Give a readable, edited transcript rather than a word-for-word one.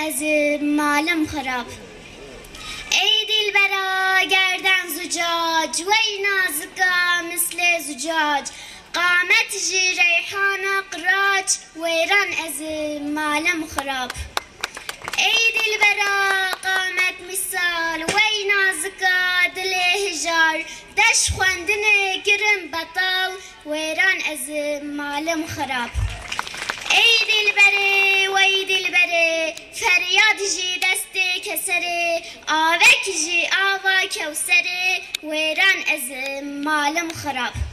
ez malım xarab. Ey dilbera gerden zucac ve nazika misle zucac. قامت جی ریحان قراج ویران از مالم خراب. ای دلبرا قامت مثال وی نازکا دل هجار دش خواندن گرم بطال ویران از مالم خراب. ای دلبره وی دلبره فریاد جی دست کسره آوک جی آوا کوسره ویران از مالم خراب.